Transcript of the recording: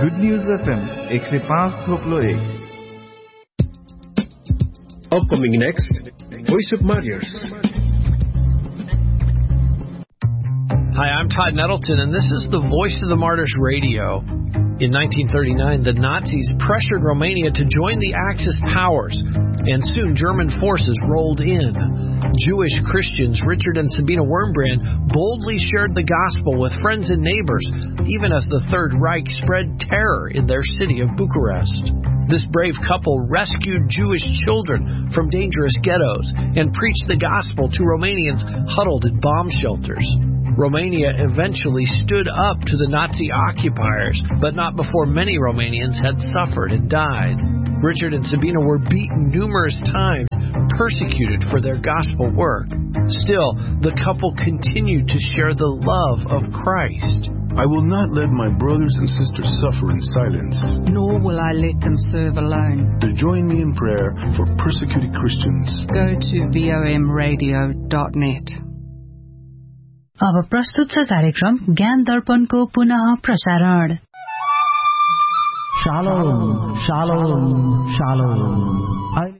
Good news FM 105.1. Upcoming next, Voice of Martyrs. Hi, I'm Todd Nettleton, and this is the Voice of the Martyrs Radio. In 1939, the Nazis pressured Romania to join the Axis powers, and soon German forces rolled in. Jewish Christians Richard and Sabina Wurmbrand boldly shared the gospel with friends and neighbors, even as the Third Reich spread terror in their city of Bucharest. This brave couple rescued Jewish children from dangerous ghettos and preached the gospel to Romanians huddled in bomb shelters. Romania eventually stood up to the Nazi occupiers, but not before many Romanians had suffered and died. Richard and Sabina were beaten numerous times, persecuted for their gospel work. Still, the couple continued to share the love of Christ. I will not let my brothers and sisters suffer in silence, nor will I let them serve alone. To join me in prayer for persecuted Christians. Go to vomradio.net. अब प्रस्तुत छ कार्यक्रम ज्ञान दर्पणको पुनः प्रसारण। Shalom shalom shalom.